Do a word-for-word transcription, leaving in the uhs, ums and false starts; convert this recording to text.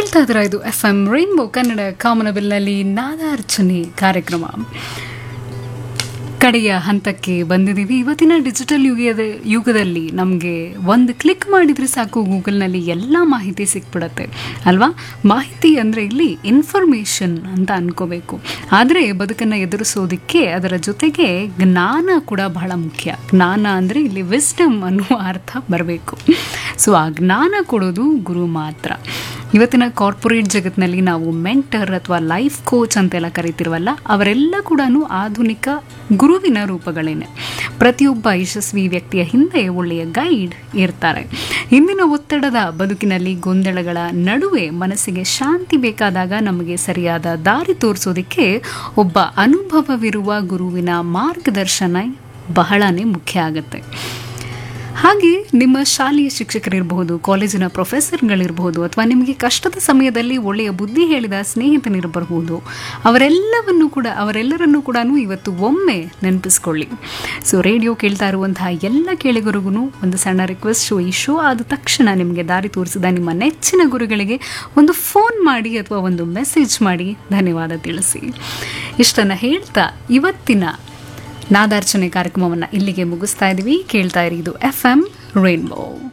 ಕೇಳ್ತಾ ಇದ್ರ ಇದು ಎಫ್ ಎಂ ರೈನ್ಬೋ ಕನ್ನಡ ಕಾಮನಬಿಲ್ನಲ್ಲಿ ನಾದಾರ್ಚನೆ ಕಾರ್ಯಕ್ರಮ ಕಡೆಯ ಹಂತಕ್ಕೆ ಬಂದಿದ್ದೀವಿ. ಇವತ್ತಿನ ಡಿಜಿಟಲ್ ಯುಗದ ಯುಗದಲ್ಲಿ ನಮಗೆ ಒಂದು ಕ್ಲಿಕ್ ಮಾಡಿದರೆ ಸಾಕು, ಗೂಗಲ್ನಲ್ಲಿ ಎಲ್ಲ ಮಾಹಿತಿ ಸಿಕ್ಬಿಡತ್ತೆ ಅಲ್ವಾ. ಮಾಹಿತಿ ಅಂದರೆ ಇಲ್ಲಿ ಇನ್ಫಾರ್ಮೇಷನ್ ಅಂತ ಅನ್ಕೋಬೇಕು. ಆದರೆ ಬದುಕನ್ನು ಎದುರಿಸೋದಕ್ಕೆ ಅದರ ಜೊತೆಗೆ ಜ್ಞಾನ ಕೂಡ ಬಹಳ ಮುಖ್ಯ. ಜ್ಞಾನ ಅಂದರೆ ಇಲ್ಲಿ ವಿಸ್ಡಮ್ ಅನ್ನುವ ಅರ್ಥ ಬರಬೇಕು. ಸೊ ಆ ಜ್ಞಾನ ಕೊಡೋದು ಗುರು ಮಾತ್ರ. ಇವತ್ತಿನ ಕಾರ್ಪೊರೇಟ್ ಜಗತ್ತಿನಲ್ಲಿ ನಾವು ಮೆಂಟರ್ ಅಥವಾ ಲೈಫ್ ಕೋಚ್ ಅಂತೆಲ್ಲ ಕರಿತಿರುವಲ್ಲ, ಅವರೆಲ್ಲ ಕೂಡ ಆಧುನಿಕ ಗುರುವಿನ ರೂಪಗಳೇನೆ. ಪ್ರತಿಯೊಬ್ಬ ಯಶಸ್ವಿ ವ್ಯಕ್ತಿಯ ಹಿಂದೆ ಒಳ್ಳೆಯ ಗೈಡ್ ಇರ್ತಾರೆ. ಇಂದಿನ ಒತ್ತಡದ ಬದುಕಿನಲ್ಲಿ ಗೊಂದಲಗಳ ನಡುವೆ ಮನಸ್ಸಿಗೆ ಶಾಂತಿ ಬೇಕಾದಾಗ ನಮಗೆ ಸರಿಯಾದ ದಾರಿ ತೋರಿಸೋದಕ್ಕೆ ಒಬ್ಬ ಅನುಭವವಿರುವ ಗುರುವಿನ ಮಾರ್ಗದರ್ಶನ ಬಹಳನೇ ಮುಖ್ಯ ಆಗುತ್ತೆ. ಹಾಗೆ ನಿಮ್ಮ ಶಾಲೆಯ ಶಿಕ್ಷಕರಿರಬಹುದು, ಕಾಲೇಜಿನ ಪ್ರೊಫೆಸರ್ಗಳಿರಬಹುದು, ಅಥವಾ ನಿಮಗೆ ಕಷ್ಟದ ಸಮಯದಲ್ಲಿ ಒಳ್ಳೆಯ ಬುದ್ಧಿ ಹೇಳಿದ ಸ್ನೇಹಿತನಿರಬಹುದು, ಅವರೆಲ್ಲವನ್ನು ಕೂಡ ಅವರೆಲ್ಲರನ್ನೂ ಕೂಡ ಇವತ್ತು ಒಮ್ಮೆ ನೆನಪಿಸ್ಕೊಳ್ಳಿ. ಸೊ ರೇಡಿಯೋ ಕೇಳ್ತಾ ಇರುವಂತಹ ಎಲ್ಲ ಕೇಳಿಗರಿಗೂ ಒಂದು ಸಣ್ಣ ರಿಕ್ವೆಸ್ಟ್. ಶೋ ಈ ಶೋ ಆದ ತಕ್ಷಣ ನಿಮಗೆ ದಾರಿ ತೋರಿಸಿದ ನಿಮ್ಮ ನೆಚ್ಚಿನ ಗುರುಗಳಿಗೆ ಒಂದು ಫೋನ್ ಮಾಡಿ ಅಥವಾ ಒಂದು ಮೆಸೇಜ್ ಮಾಡಿ ಧನ್ಯವಾದ ತಿಳಿಸಿ. ಇಷ್ಟನ್ನು ಹೇಳ್ತಾ ಇವತ್ತಿನ ನಾದಾರ್ಚನೆ ಕಾರ್ಯಕ್ರಮವನ್ನು ಇಲ್ಲಿಗೆ ಮುಗಿಸ್ತಾ ಇದ್ದೀವಿ. ಕೇಳ್ತಾ ಇರಿ ಇದು ಎಫ್ ಎಂ ರೈನ್ಬೋ.